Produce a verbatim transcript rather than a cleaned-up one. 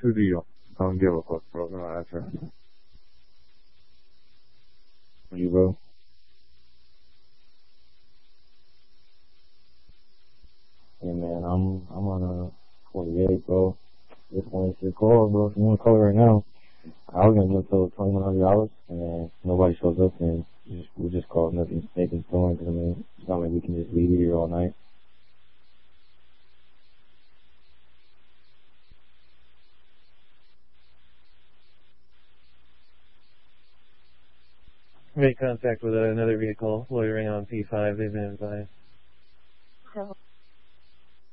studio. I don't give a fuck, bro. No, that's right. You, bro? Yeah, man, I'm I'm on a forty-eight, bro. This one is call, bro. If you want to call it right now, I was gonna do it till twenty-one hundred dollars, and then nobody shows up, and just, we'll just call it nothing, making storm. Cause I mean, it's not like we can just leave here all night. Make contact with another vehicle loitering on P five. They've been advised.